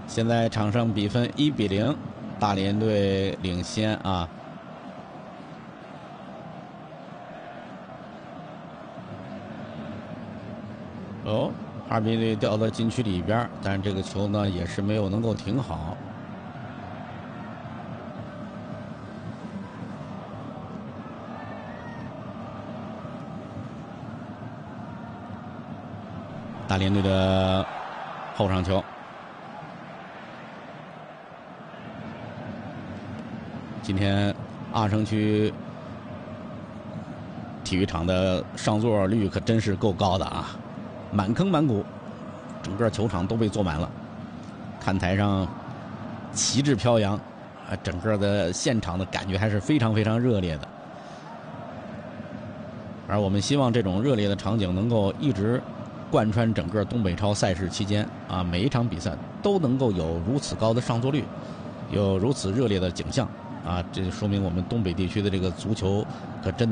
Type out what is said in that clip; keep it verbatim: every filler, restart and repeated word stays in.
现在场上比分一比零，大连队领先啊。哦，哈尔滨队掉到禁区里边，但是这个球呢也是没有能够停好。大连队的后场球，今天阿城区体育场的上座率可真是够高的啊，满坑满谷，整个球场都被坐满了，看台上旗帜飘扬，啊，整个的现场的感觉还是非常非常热烈的。而我们希望这种热烈的场景能够一直贯穿整个东北超赛事期间啊，每一场比赛都能够有如此高的上座率，有如此热烈的景象啊，这就说明我们东北地区的这个足球可真的。